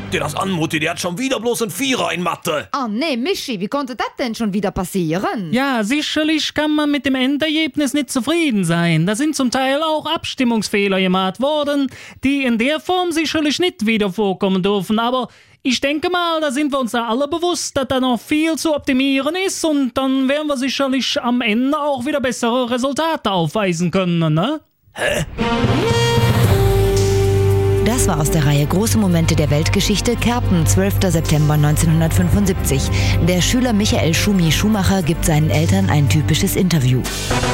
Guck dir das an, Mutti, der hat schon wieder bloß ein Vierer in Mathe. Oh nee, Michi, wie konnte das denn schon wieder passieren? Ja, sicherlich kann man mit dem Endergebnis nicht zufrieden sein. Da sind zum Teil auch Abstimmungsfehler gemacht worden, die in der Form sicherlich nicht wieder vorkommen dürfen. Aber ich denke mal, da sind wir uns da alle bewusst, dass da noch viel zu optimieren ist und dann werden wir sicherlich am Ende auch wieder bessere Resultate aufweisen können, ne? Hä? Das war aus der Reihe Große Momente der Weltgeschichte, Kerpen, 12. September 1975. Der Schüler Michael Schumi Schumacher gibt seinen Eltern ein typisches Interview.